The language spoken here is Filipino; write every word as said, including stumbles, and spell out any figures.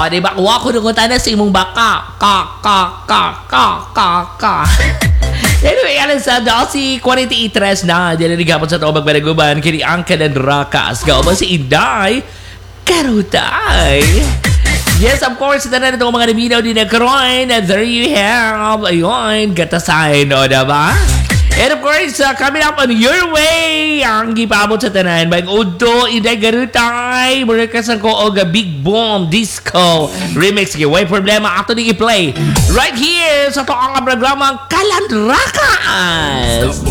O, di ba? Kuha ko nung na sa imong baka. Ka, ka, ka, ka, ka, ka. Anyway, alam sa si forty-three na. Diyan na nagapot sa tawag magmanaguban. Kini Angka ng Rakas. Gao ba si Inday? Karutay. Yes, of course, ito na itong mga naminaw din na karoin. And there you have, ayun, gatasain, o, diba? And of course, uh, coming up on your way, ang gipamot sa tanan, may udo, Inday Garutay, muna kasang ko, o Big Boom Disco Remix. Sige, way problema, ato ni i-play right here sa toong programang Kalandrakas.